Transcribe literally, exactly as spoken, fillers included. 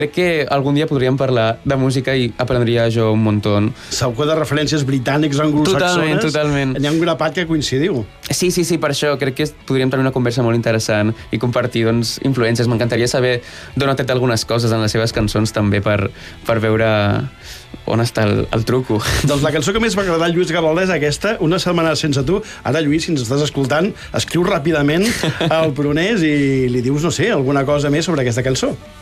Crec que algun dia podríem parlar de música i aprendria jo un muntó. Segur que de referències britànics o anglosaxones totalment, totalment. Hi ha un grapat que coincidiu. Sí, sí, sí, per això crec que podríem tenir una conversa molt interessant i compartir doncs, influències. M'encantaria saber d'on ha tret algunes coses en les seves cançons també per, per veure on està el, el truco. Doncs la cançó que més va agradar a Lluís Gavaldà és aquesta, Una setmana sense tu. Ara, Lluís, si ens estàs escoltant, escriu ràpidament al Prunés i li dius, no sé, alguna cosa més sobre aquesta cançó.